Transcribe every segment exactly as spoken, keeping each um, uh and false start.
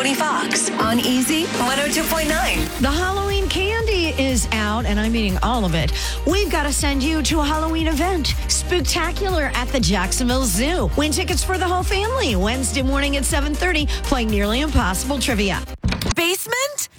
Courtney Fox on Easy one oh two point nine. The Halloween candy is out, and I'm eating all of it. We've got to send you to a Halloween event. Spooktacular at the Jacksonville Zoo. Win tickets for the whole family. Wednesday morning at seven thirty, playing Nearly Impossible Trivia. Basement?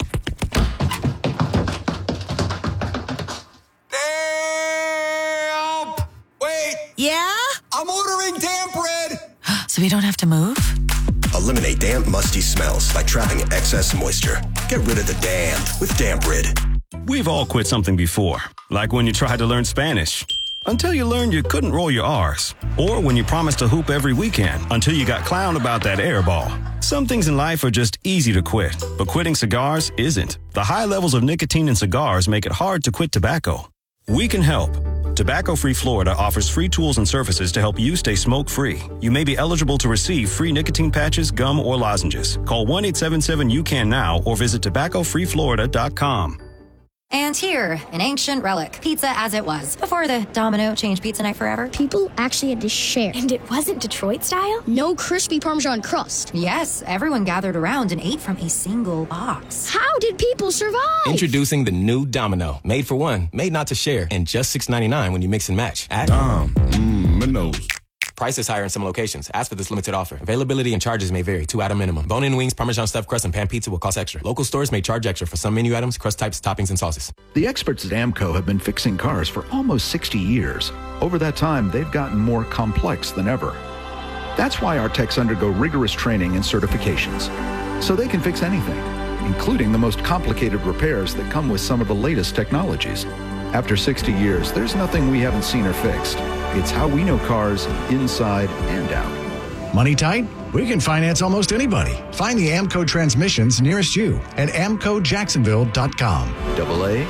Damp! Wait, Yeah? I'm ordering damp bread! So we don't have to move? Eliminate damp, musty smells by trapping excess moisture. Get rid of the damp with Damp Rid. We've all quit something before, like when you tried to learn Spanish, until you learned you couldn't roll your R's, or when you promised to hoop every weekend until you got clowned about that air ball. Some things in life are just easy to quit, but quitting cigars isn't. The high levels of nicotine in cigars make it hard to quit tobacco. We can help. Tobacco Free Florida offers free tools and services to help you stay smoke-free. You may be eligible to receive free nicotine patches, gum, or lozenges. Call one eight seven seven U C A N now or visit tobacco free florida dot com. And here, an ancient relic, pizza as it was, before the Domino changed pizza night forever. People actually had to share. And it wasn't Detroit style? No crispy Parmesan crust. Yes, everyone gathered around and ate from a single box. How did people survive? Introducing the new Domino. Made for one, made not to share, and just six ninety-nine when you mix and match. At Dom, mmm, Minos. Price is higher in some locations. Ask for this limited offer. Availability and charges may vary. Two item minimum. Bone-in wings, Parmesan stuffed crust, and pan pizza will cost extra. Local stores may charge extra for some menu items, crust types, toppings, and sauces. The experts at AMCO have been fixing cars for almost sixty years. Over that time, they've gotten more complex than ever. That's why our techs undergo rigorous training and certifications, so they can fix anything, including the most complicated repairs that come with some of the latest technologies. After sixty years, there's nothing we haven't seen or fixed. It's how we know cars inside and out. Money tight? We can finance almost anybody. Find the AMCO transmissions nearest you at amco jacksonville dot com. Double A,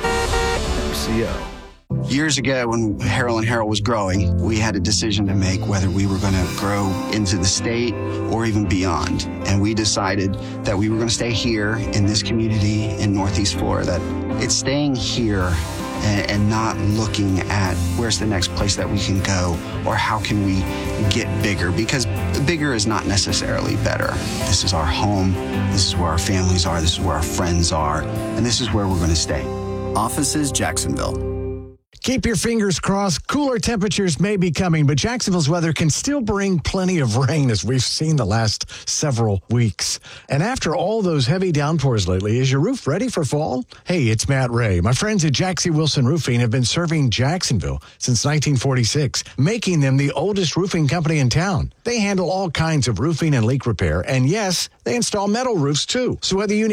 M C O. Years ago, when Harrell and Harrell was growing, we had a decision to make whether we were going to grow into the state or even beyond. And we decided that we were going to stay here in this community in Northeast Florida. It's staying here and, and not looking at where's the next place that we can go or how can we get bigger, because bigger is not necessarily better. This is our home. This is where our families are. This is where our friends are. And this is where we're going to stay. Offices, Jacksonville. Keep your fingers crossed. Cooler temperatures may be coming, but Jacksonville's weather can still bring plenty of rain, as we've seen the last several weeks. And after all those heavy downpours lately, is your roof ready for fall? Hey, it's Matt Ray. My friends at Jaxie Wilson Roofing have been serving Jacksonville since nineteen forty-six, making them the oldest roofing company in town. They handle all kinds of roofing and leak repair, and yes, they install metal roofs too. So whether you need